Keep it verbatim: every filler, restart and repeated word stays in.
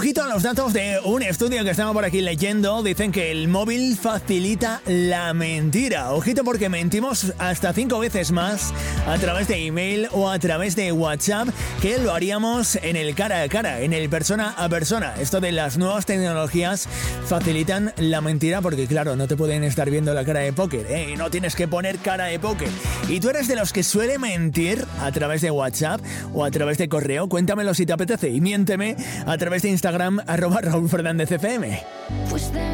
Ojito a los datos de un estudio que estaba por aquí leyendo. Dicen que el móvil facilita la mentira. Ojito porque mentimos hasta cinco veces más a través de email o a través de WhatsApp que lo haríamos en el cara a cara, en el persona a persona. Esto de las nuevas tecnologías facilitan la mentira porque, claro, no te pueden estar viendo la cara de póker, ¿eh? No tienes que poner cara de póker. ¿Y tú eres de los que suele mentir a través de WhatsApp o a través de correo? Cuéntamelo si te apetece y miénteme a través de Instagram, arroba Raúl Fernández F M.